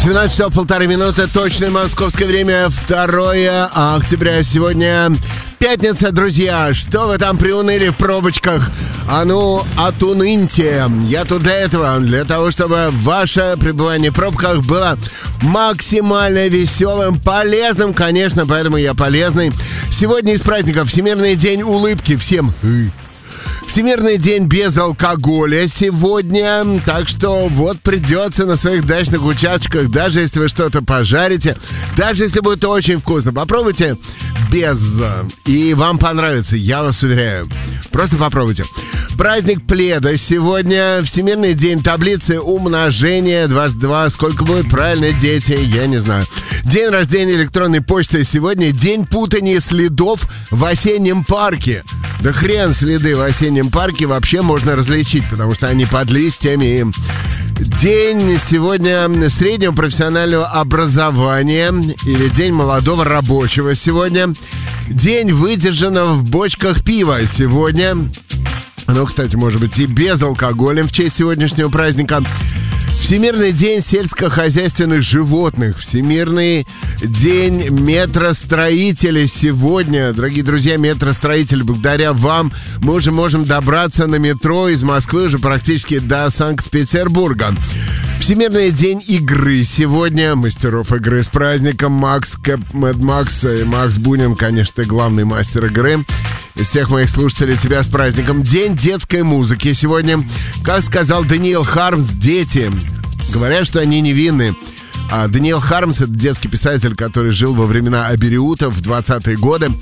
12 часов 1,5 точное московское время, 2 октября. Сегодня пятница, друзья. Что вы там приуныли в пробочках? А ну, отуныньте. Я тут для того, чтобы ваше пребывание в пробках было максимально веселым, полезным, конечно, поэтому я полезный. Сегодня из праздников Всемирный день улыбки всем. Всемирный день без алкоголя сегодня, так что вот придется на своих дачных участках, даже если вы что-то пожарите, даже если будет очень вкусно, попробуйте без, и вам понравится, я вас уверяю. Просто попробуйте. Праздник пледа сегодня, Всемирный день таблицы умножения, 2 сколько будет, правильно, дети, я не знаю. День рождения электронной почты сегодня, день путания следов в осеннем парке. Да хрен следы в осеннем парке вообще можно различить, потому что они под листьями. День сегодня среднего профессионального образования или день молодого рабочего сегодня. День выдержанного в бочках пива сегодня. Ну, кстати, может быть и без алкоголя в честь сегодняшнего праздника. Всемирный день сельскохозяйственных животных. Всемирный день метростроителей сегодня. Дорогие друзья, метростроители, благодаря вам мы уже можем добраться на метро из Москвы уже практически до Санкт-Петербурга. Всемирный день игры сегодня. Мастеров игры с праздником. Макс и Макс Бунин, конечно, ты главный мастер игры. Из всех моих слушателей тебя с праздником. День детской музыки сегодня. Как сказал Даниэл Хармс, дети говорят, что они невинны. А Даниэл Хармс — это детский писатель, который жил во времена абериутов в 20-е годы.